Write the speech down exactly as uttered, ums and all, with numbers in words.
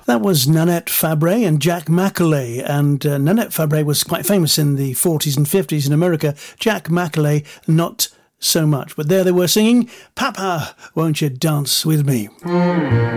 That was Nanette Fabre and Jack Macaulay, and uh, Nanette Fabre was quite famous in the forties and fifties in America. Jack Macaulay, not so much. But there they were singing, Papa, Won't You Dance With Me?